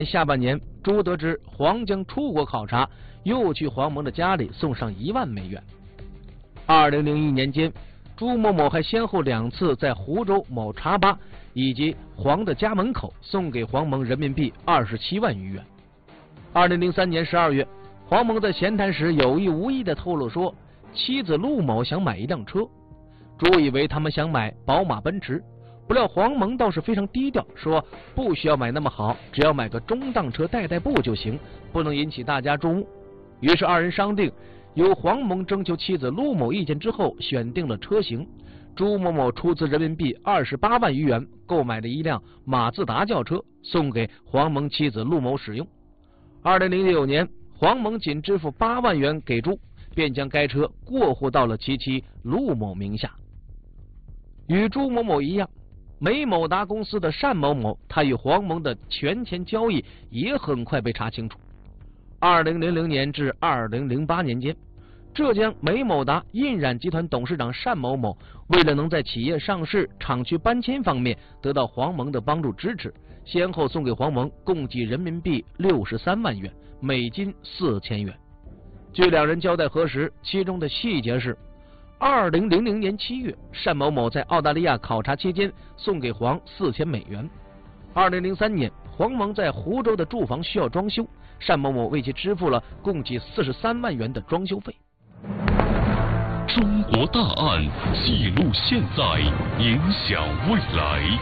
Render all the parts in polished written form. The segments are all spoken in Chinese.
下半年，朱得知黄将出国考察，又去黄蒙的家里送上1万美元。2001年间，朱某某还先后2次在湖州某茶吧以及黄的家门口送给黄蒙人民币27万余元。2003年12月，黄蒙在闲谈时有意无意地透露说，妻子陆某想买一辆车。朱以为他们想买宝马奔驰，不料黄蒙倒是非常低调，说不需要买那么好，只要买个中档车代步就行，不能引起大家注目。于是2人商定，由黄蒙征求妻子陆某意见之后，选定了车型。朱某某出资人民币28万余元购买了一辆马自达轿车，送给黄蒙妻子陆某使用。2006年，黄蒙仅支付8万元给朱，便将该车过户到了其妻陆某名下。与朱某某一样，美某达公司的单某某，他与黄蒙的权钱交易也很快被查清楚。2000年至2008年间，浙江美某达印染集团董事长单某某为了能在企业上市、厂区搬迁方面得到黄蒙的帮助支持，先后送给黄蒙共计人民币63万元，美金4000元。据2人交代核实，其中的细节是：2000年7月，单某某在澳大利亚考察期间送给黄4000美元。2003年，黄蒙在湖州的住房需要装修，单某某为其支付了共计43万元的装修费。 中国大案记录现在，影响未来。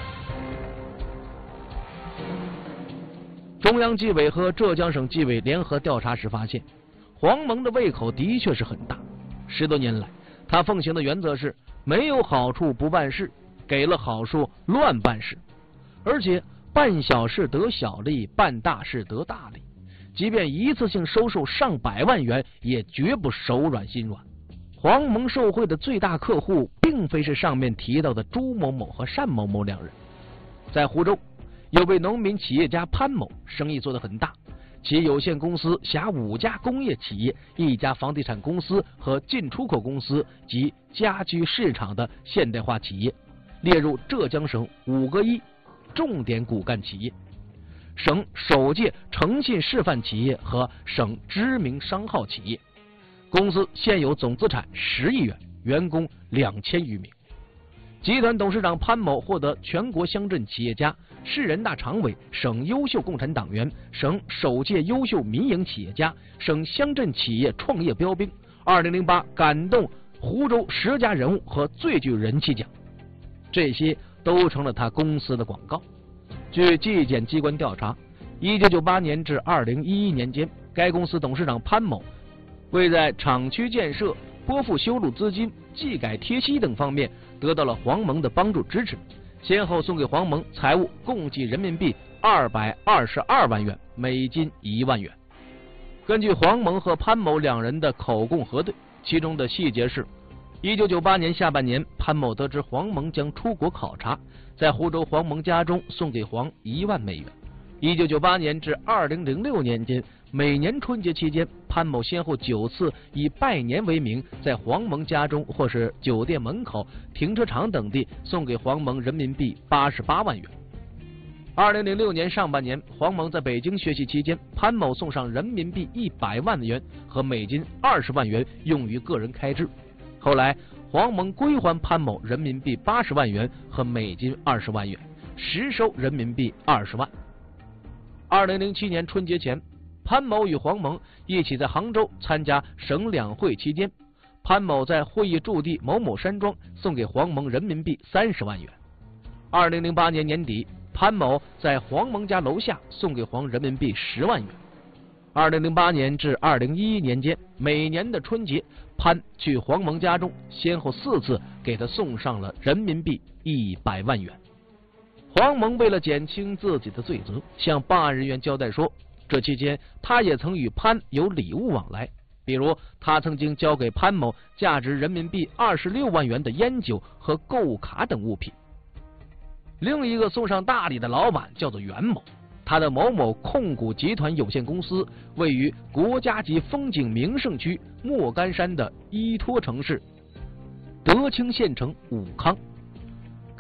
中央纪委和浙江省纪委联合调查时发现，黄蒙的胃口的确是很大。10多年来，他奉行的原则是没有好处不办事，给了好处乱办事，而且办小事得小利，办大事得大利，即便一次性收受上百万元，也绝不手软心软。黄蒙受贿的最大客户并非是上面提到的朱某某和单某某2人。在湖州，有位农民企业家潘某，生意做得很大，其有限公司辖5家工业企业、1家房地产公司和进出口公司及家居市场的现代化企业，列入浙江省5个1重点骨干企业、省首届诚信示范企业和省知名商号企业。公司现有总资产10亿元，员工2000余名。集团董事长潘某获得全国乡镇企业家、市人大常委、省优秀共产党员、省首届优秀民营企业家、省乡镇企业创业标兵、2008感动湖州10佳人物和最具人气奖，这些都成了他公司的广告。据纪检机关调查，1998年至2011年间，该公司董事长潘某为在厂区建设、拨付修路资金、技改贴息等方面得到了黄蒙的帮助支持，先后送给黄蒙财物共计人民币222万元，美金1万元。根据黄蒙和潘某2人的口供核对，其中的细节是：1998年下半年，潘某得知黄蒙将出国考察，在湖州黄蒙家中送给黄1万美元。1998年至2006年间，每年春节期间，潘某先后9次以拜年为名，在黄蒙家中或是酒店门口、停车场等地送给黄蒙人民币88万元。2006年上半年，黄蒙在北京学习期间，潘某送上人民币100万元和美金20万元用于个人开支。后来，黄蒙归还潘某人民币80万元和美金20万元，实收人民币20万。2007年春节前，潘某与黄蒙一起在杭州参加省两会期间，潘某在会议驻地某某山庄送给黄蒙人民币30万元。2008年年底，潘某在黄蒙家楼下送给黄人民币10万元。2008年至2011年间，每年的春节，潘去黄蒙家中先后4次给他送上了人民币100万元。黄蒙为了减轻自己的罪责，向办案人员交代说，这期间他也曾与潘有礼物往来，比如他曾经交给潘某价值人民币26万元的烟酒和购物卡等物品。另一个送上大礼的老板叫做袁某，他的某某控股集团有限公司位于国家级风景名胜区莫干山的依托城市德清县城武康。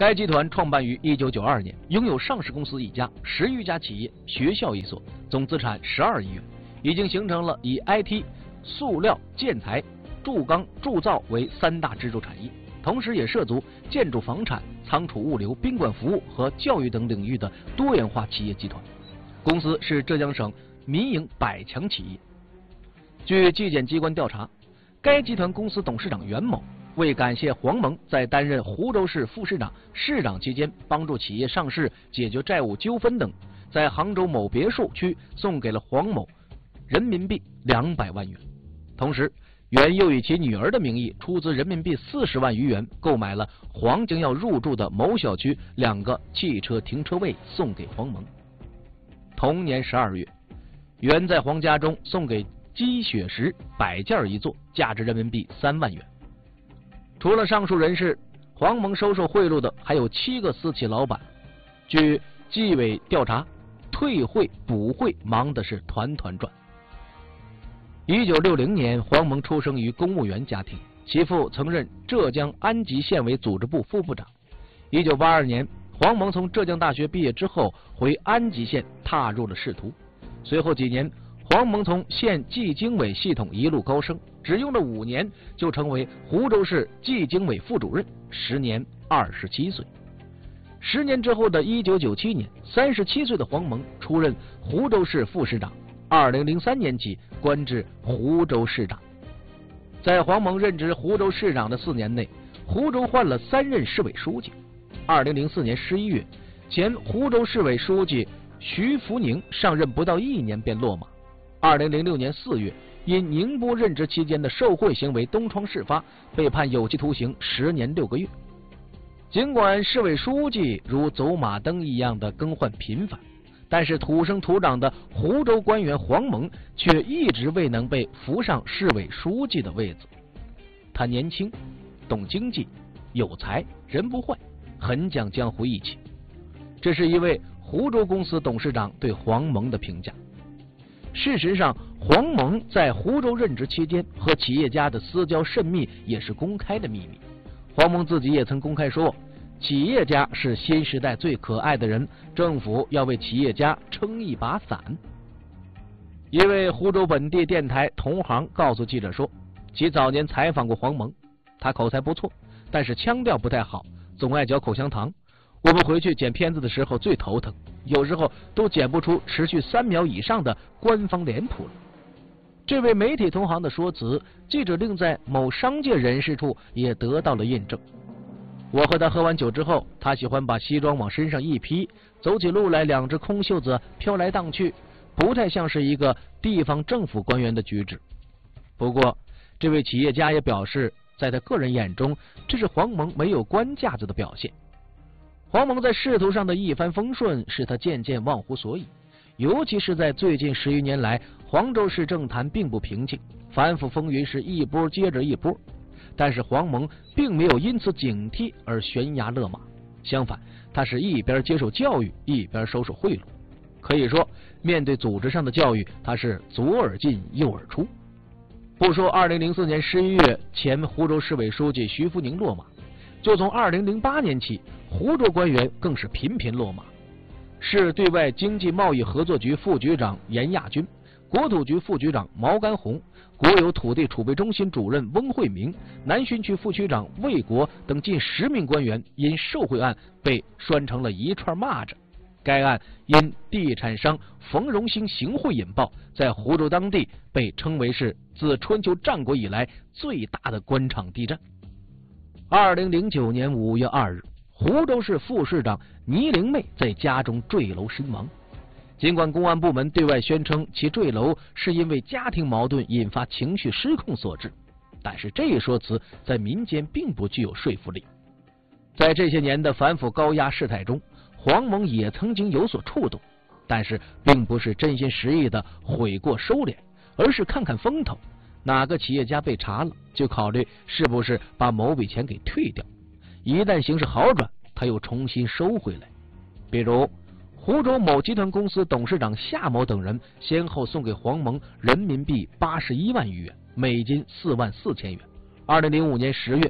该集团创办于1992年，拥有上市公司1家，10余家企业，学校1所，总资产12亿元，已经形成了以 IT、塑料、建材、铸钢、铸造为3大支柱产业，同时也涉足建筑、房产、仓储物流、宾馆服务和教育等领域的多元化企业集团。公司是浙江省民营100强企业。据纪检机关调查，该集团公司董事长袁某为感谢黄蒙在担任湖州市副市长、市长期间帮助企业上市、解决债务纠纷等，在杭州某别墅区送给了黄某人民币200万元。同时，袁又以其女儿的名义出资人民币40万余元购买了黄将要入住的某小区2个汽车停车位，送给黄蒙。同年12月，袁在黄家中送给积雪石100件一座，价值人民币3万元。除了上述人士，黄蒙收受贿赂的还有7个私企老板。据纪委调查，退贿补贿忙的是团团转。1960年，黄蒙出生于公务员家庭，其父曾任浙江安吉县委组织部副部长。1982年，黄蒙从浙江大学毕业之后，回安吉县踏入了仕途。随后几年，黄蒙从县纪经委系统一路高升，只用了5年就成为湖州市纪经委副主任，时年27岁。10年之后的1997年，37岁的黄蒙出任湖州市副市长，2003年起官至湖州市长。在黄蒙任职湖州市长的4年内，湖州换了3任市委书记。2004年11月，前湖州市委书记徐福宁上任不到1年便落马。2006年4月，因宁波任职期间的受贿行为东窗事发，被判有期徒刑10年6个月。尽管市委书记如走马灯一样的更换频繁，但是土生土长的湖州官员黄蒙却一直未能被扶上市委书记的位子。他年轻，懂经济，有才，人不坏，很讲江湖义气。这是一位湖州公司董事长对黄蒙的评价。事实上，黄蒙在湖州任职期间和企业家的私交甚密，也是公开的秘密。黄蒙自己也曾公开说，企业家是新时代最可爱的人，政府要为企业家撑一把伞。一位湖州本地电台同行告诉记者说，其早年采访过黄蒙，他口才不错，但是腔调不太好，总爱嚼口香糖。我们回去剪片子的时候最头疼，有时候都剪不出持续3秒以上的官方脸谱了。这位媒体同行的说辞，记者另在某商界人士处也得到了印证。我和他喝完酒之后，他喜欢把西装往身上一披，走起路来2只空袖子飘来荡去，不太像是一个地方政府官员的举止。不过，这位企业家也表示，在他个人眼中，这是黄蒙没有官架子的表现。黄蒙在仕途上的一帆风顺，使他渐渐忘乎所以。尤其是在最近10余年来，黄州市政坛并不平静，反腐风云是一波接着一波。但是黄蒙并没有因此警惕而悬崖勒马，相反，他是一边接受教育，一边收受贿赂。可以说，面对组织上的教育，他是左耳进右耳出。不说2004年11月前湖州市委书记徐福宁落马，就从2008年起，湖州官员更是频频落马。市对外经济贸易合作局副局长严亚军、国土局副局长毛干红、国有土地储备中心主任翁惠明、南浔区副区长魏国等近10名官员因受贿案被拴成了一串蚂蚱。该案因地产商冯荣兴行贿引爆，在湖州当地被称为是自春秋战国以来最大的官场地震。2009年5月2日，湖州市副市长倪灵妹在家中坠楼身亡。尽管公安部门对外宣称其坠楼是因为家庭矛盾引发情绪失控所致，但是这一说辞在民间并不具有说服力。在这些年的反腐高压事态中，黄蒙也曾经有所触动，但是并不是真心实意的悔过收敛，而是看看风头，哪个企业家被查了，就考虑是不是把某笔钱给退掉，一旦形势好转，他又重新收回来。比如湖州某集团公司董事长夏某等人先后送给黄蒙人民币81万余元，美金4万4千元。2005年10月，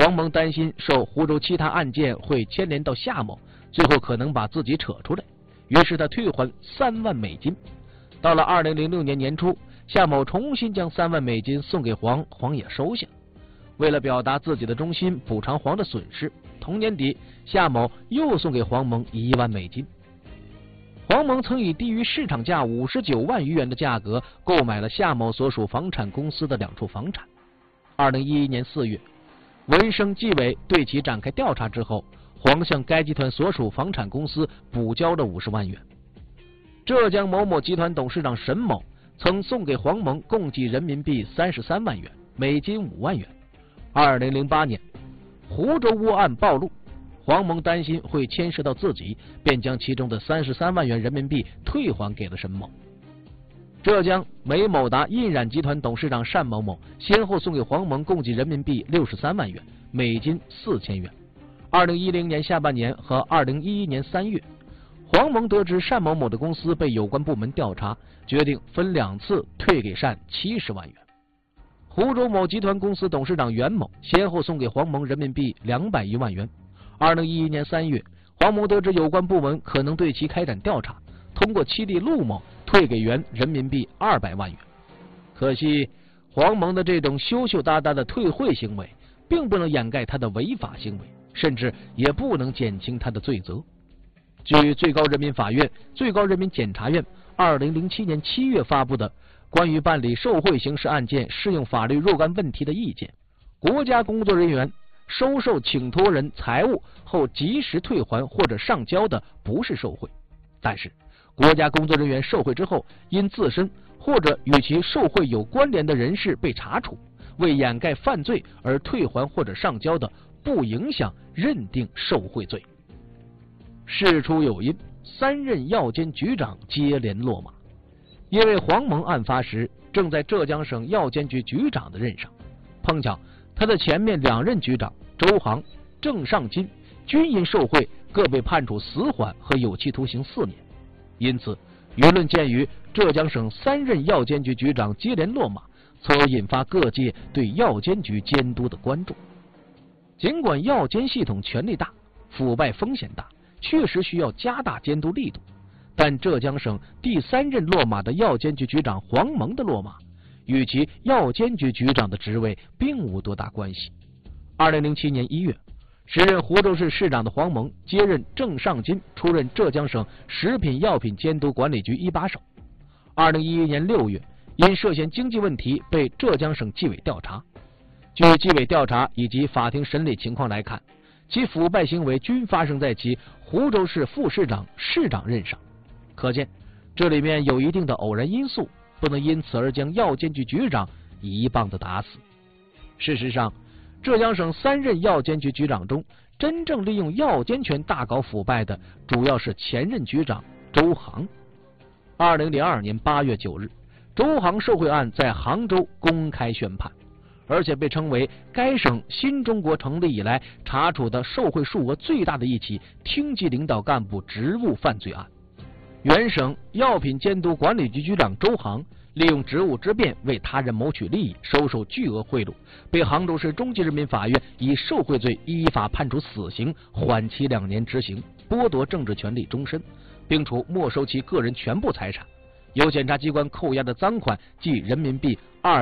黄蒙担心受湖州其他案件会牵连到夏某，最后可能把自己扯出来，于是他退还3万美金。到了2006年年初，夏某重新将3万美金送给黄也收下。为了表达自己的忠心，补偿黄的损失，同年底夏某又送给黄蒙1万美金。黄蒙曾以低于市场价59万余元的价格购买了夏某所属房产公司的2处房产。2011年4月，文生纪委对其展开调查之后，黄向该集团所属房产公司补交了50万元。浙江某某集团董事长沈某曾送给黄蒙共计人民币33万元，美金5万元。2008年，湖州窝案暴露，黄蒙担心会牵涉到自己，便将其中的33万元人民币退还给了沈某。浙江美某达印染集团董事长单某某先后送给黄蒙共计人民币63万元，美金4000元。2010年下半年和2011年3月，黄蒙得知单某某的公司被有关部门调查，决定分2次退给单70万元。湖州某集团公司董事长袁某先后送给黄蒙人民币201万元。2011年3月，黄某得知有关部门可能对其开展调查，通过其弟陆某退给袁人民币200万元。可惜黄蒙的这种羞羞答答的退会行为并不能掩盖他的违法行为，甚至也不能减轻他的罪责。据最高人民法院、最高人民检察院2007年7月发布的关于办理受贿刑事案件适用法律若干问题的意见，国家工作人员收受请托人财物后及时退还或者上交的不是受贿，但是国家工作人员受贿之后，因自身或者与其受贿有关联的人士被查处，为掩盖犯罪而退还或者上交的，不影响认定受贿罪。事出有因，3任药监局长接连落马。因为黄蒙案发时正在浙江省药监局局长的任上，碰巧他的前面2任局长周航、郑尚金均因受贿各被判处死缓和有期徒刑4年，因此舆论鉴于浙江省3任药监局局长接连落马，从而引发各界对药监局监督的关注。尽管药监系统权力大，腐败风险大，确实需要加大监督力度，但浙江省第3任落马的药监局局长黄蒙的落马，与其药监局局长的职位并无多大关系。2007年1月，时任湖州市市长的黄蒙接任郑尚金出任浙江省食品药品监督管理局一把手。2011年6月，因涉嫌经济问题被浙江省纪委调查。据纪委调查以及法庭审理情况来看，其腐败行为均发生在其湖州市副市长、市长任上。可见这里面有一定的偶然因素，不能因此而将药监局局长一棒子打死。事实上，浙江省3任药监局局长中，真正利用药监权大搞腐败的，主要是前任局长周航。2002年8月9日，周航受贿案在杭州公开宣判，而且被称为该省新中国成立以来查处的受贿数额最大的一起厅级领导干部职务犯罪案。原省药品监督管理局局长周航利用职务之便为他人谋取利益，收受巨额贿赂，被杭州市中级人民法院以受贿罪依法判处死刑，缓期2年执行，剥夺政治权利终身，并处没收其个人全部财产。由检察机关扣押的赃款计人民币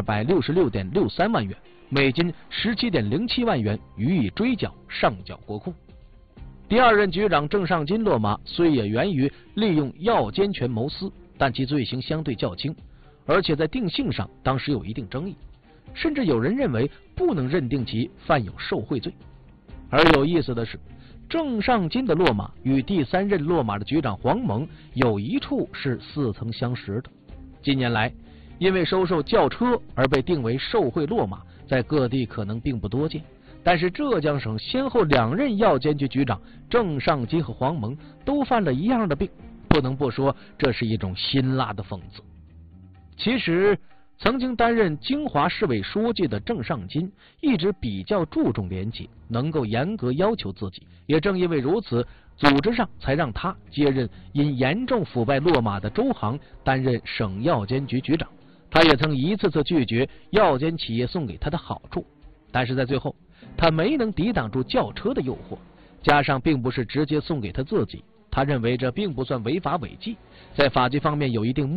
266.63万元，美金17.07万元予以追缴，上缴国库。第2任局长郑尚金落马，虽也源于利用药监权谋私，但其罪行相对较轻，而且在定性上当时有一定争议，甚至有人认为不能认定其犯有受贿罪。而有意思的是，郑尚金的落马与第3任落马的局长黄蒙有一处是似曾相识的。近年来，因为收受轿车而被定为受贿落马，在各地可能并不多见，但是浙江省先后2任药监局局长郑尚金和黄蒙都犯了一样的病，不能不说这是一种辛辣的讽刺。其实曾经担任京华市委书记的郑尚金一直比较注重廉洁，能够严格要求自己，也正因为如此，组织上才让他接任因严重腐败落马的周航担任省药监局局长。他也曾一次次拒绝药监企业送给他的好处，但是在最后， 他没能抵挡住轿车的诱惑，加上并不是直接送给他自己，他认为这并不算违法违纪，在法纪方面有一定